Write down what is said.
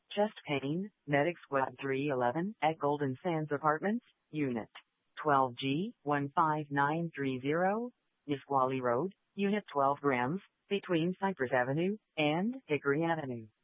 Chest pain, Medic Squad 311 at Golden Sands Apartments, Unit 12G 15930, Nisqually Road, Unit 12 Grams, between Cypress Avenue and Hickory Avenue.